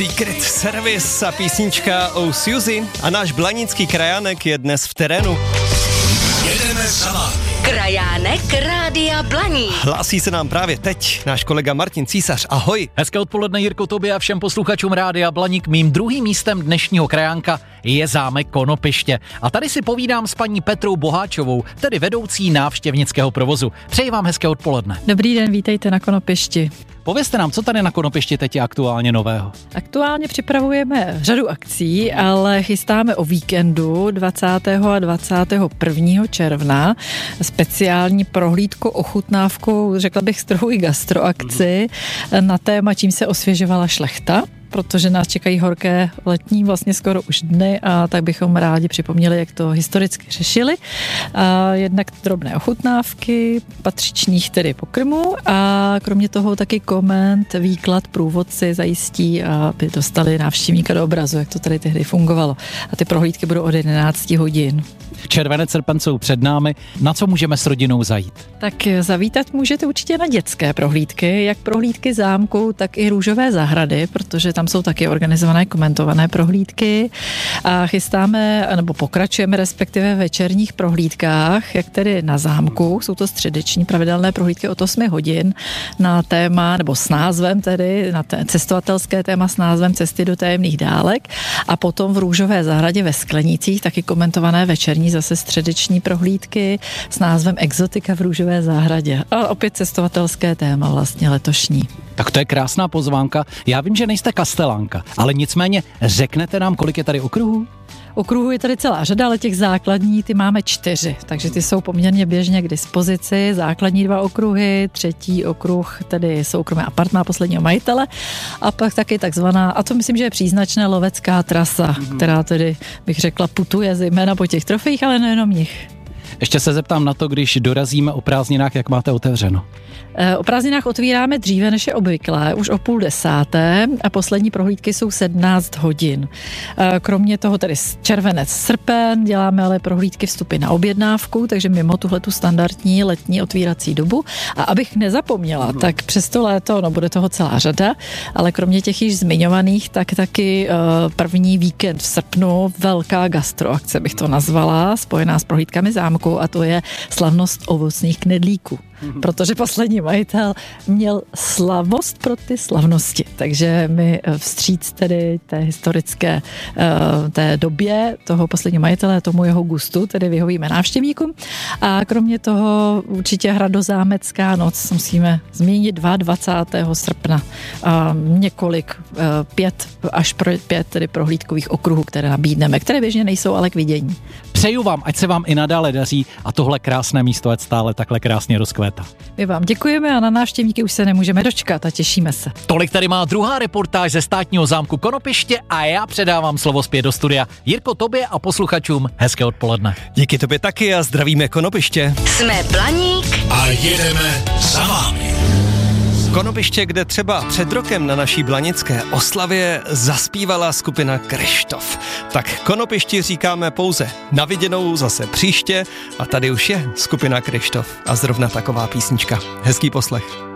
Secret Service a písnička o Suzy a náš blanický krajánek je dnes v terénu. Jedeme za vámi. Krajánek Rádia Blaník. Hlásí se nám právě teď náš kolega Martin Císař. Ahoj. Hezké odpoledne, Jirko, tobě a všem posluchačům Rádia Blaník. Mým druhým místem dnešního krajánka je zámek Konopiště. A tady si povídám s paní Petrou Boháčovou, tedy vedoucí návštěvnického provozu. Přeji vám hezké odpoledne. Dobrý den, vítejte na Konopišti. Povězte nám, co tady na Konopišti teď je aktuálně nového? Aktuálně připravujeme řadu akcí, ale chystáme o víkendu 20. a 21. června speciální prohlídku ochutnávkou, řekla bych, strohou i gastroakci na téma, čím se osvěžovala šlechta, protože nás čekají horké letní vlastně skoro už dny a tak bychom rádi připomněli, jak to historicky řešili. A jednak drobné ochutnávky, patřičných tedy pokrmů a kromě toho taky koment, výklad, průvodci zajistí, aby dostali návštěvníka do obrazu, jak to tady tehdy fungovalo. A ty prohlídky budou od 11 hodin. Červenec, srpen jsou před námi. Na co můžeme s rodinou zajít? Tak zavítat můžete určitě na dětské prohlídky, jak prohlídky zámku, tak i růžové zahrady, protože tam jsou taky organizované komentované prohlídky a chystáme, nebo pokračujeme respektive v večerních prohlídkách, jak tedy na zámku, jsou to středeční pravidelné prohlídky od 8 hodin na téma, nebo s názvem tedy, na cestovatelské téma s názvem Cesty do tajemných dálek a potom v růžové zahradě ve Sklenících taky komentované večerní zase středeční prohlídky s názvem Exotika v růžové zahradě. A opět cestovatelské téma vlastně letošní. Tak to je krásná pozvánka. Já vím, že nejste kastelánka, ale nicméně řeknete nám, kolik je tady okruhů? Okruhů je tady celá řada, ale těch základní ty máme 4, takže ty jsou poměrně běžně k dispozici. Základní 2 okruhy, třetí okruh tedy soukromé apartmá posledního majitele a pak taky takzvaná, a to myslím, že je příznačná lovecká trasa, která tedy bych řekla putuje zejména po těch trofejích, ale nejenom jich. Ještě se zeptám na to, když dorazíme o prázdninách, jak máte otevřeno? O prázdninách otvíráme dříve, než je obvyklé, už o 9:30 a poslední prohlídky jsou 17 hodin. Kromě toho tedy červenec, srpen, děláme ale prohlídky vstupy na objednávku, takže mimo tuhletu standardní letní otvírací dobu. A abych nezapomněla, tak přes to léto, bude toho celá řada, ale kromě těch již zmiňovaných, tak taky první víkend v srpnu velká gastroakce bych to nazvala, spojená s prohlídkami zámku a to je slavnost ovocných knedlíků. Protože poslední majitel měl slavost pro ty slavnosti. Takže my vstříc tedy té historické té době toho posledního majitele, tomu jeho gustu, tedy vyhovíme návštěvníkům. A kromě toho určitě Hradozámecká noc musíme zmínit 22. srpna. Několik 5 až 5 tedy prohlídkových okruhů, které nabídneme, které běžně nejsou ale k vidění. Přeju vám, ať se vám i nadále daří a tohle krásné místo ať stále takhle krásně rozkvétá. My vám děkujeme a na návštěvníky už se nemůžeme dočkat a těšíme se. Tolik tady má druhá reportáž ze státního zámku Konopiště a já předávám slovo zpět do studia. Jirko, tobě a posluchačům hezké odpoledne. Díky tobě taky a zdravíme Konopiště. Jsme Blaník A jedeme za vámi. Konopiště, kde třeba před rokem na naší blanické oslavě zaspívala skupina Kryštof. Tak Konopišti říkáme pouze na viděnou zase příště a tady už je skupina Kryštof a zrovna taková písnička. Hezký poslech.